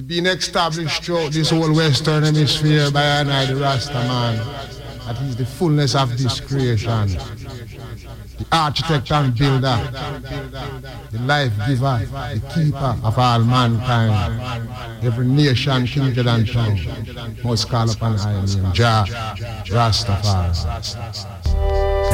been established throughout this whole Western Hemisphere by an I, the Rasta man, that he's the fullness of this creation, the architect and builder, the life giver, the keeper of all mankind. Every nation, kindred and tongue must call upon I name Jah Rastafari.